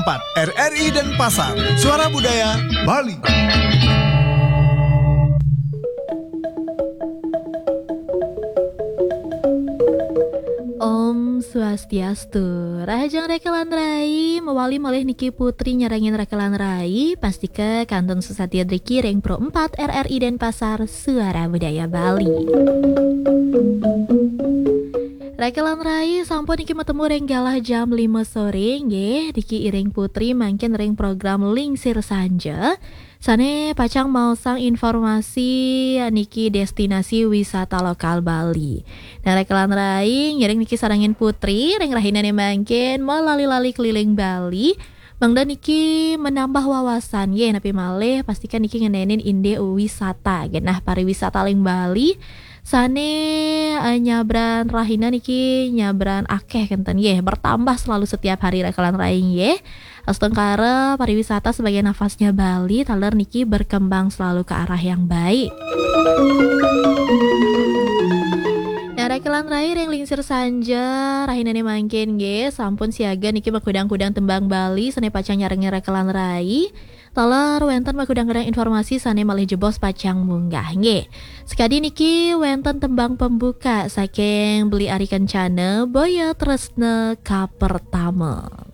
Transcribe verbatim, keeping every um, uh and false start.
empat R R I Denpasar, Suara Budaya Bali. Om Swastiastu, Rahajang Rekelan Rai, mewali moleh Niki Putri nyarangin Rekelan Rai, pasti ke Kanton Susatya Driki Ring Pro empat R R I Denpasar, Suara Budaya Bali. Rekelan Rai sampun Niki metemu ring galah jam lima sore nggih, Niki Iring Putri mangkin ring program Lingsir Sanja. Sane pacang mau sang informasi niki destinasi wisata lokal Bali. Nah Rekelan Rai ngiring niki sarangin Putri ring rahinane mangkin mau lali-lali keliling Bali. Bangda niki menambah wawasan ye napi malih pastikan niki ngenenin inde wisata genah pariwisata ling Bali. Sane uh, nyabran rahina niki nyabran akeh kenten ye bertambah selalu setiap hari Rekelan Rai ye. Astengkara pariwisata sebagai nafasnya Bali taler niki berkembang selalu ke arah yang baik. Nah Rekelan Rai ring Lingsir Sanja rahinane mangkin nggih sampun siaga niki makudang-kudang tembang Bali sane pacang nyarengin Rekelan Rai. Taler wenten makudang-kudang informasi sane malih jebos pacang munggah nggih. Sekadi niki wenten tembang pembuka saking Beli Ari Kencana Boya Tresna ka pertama.